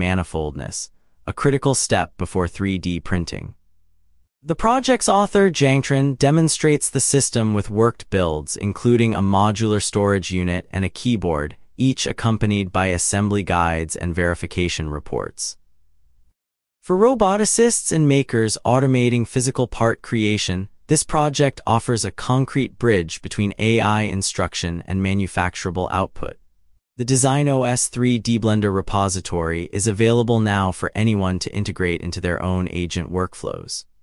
manifoldness, a critical step before 3D printing. The project's author, Jangtran, demonstrates the system with worked builds, including a modular storage unit and a keyboard, each accompanied by assembly guides and verification reports. For roboticists and makers automating physical part creation, this project offers a concrete bridge between AI instruction and manufacturable output. The DesignOS 3D Blender repository is available now for anyone to integrate into their own agent workflows.